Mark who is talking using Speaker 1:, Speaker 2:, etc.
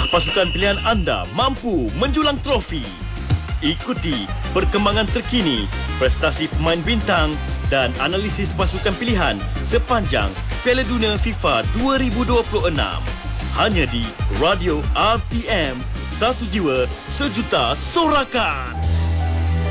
Speaker 1: pasukan pilihan anda mampu menjulang trofi? Ikuti perkembangan terkini, prestasi pemain bintang dan analisis pasukan pilihan sepanjang Piala Dunia FIFA 2026. Hanya di Radio RTM, satu jiwa sejuta sorakan.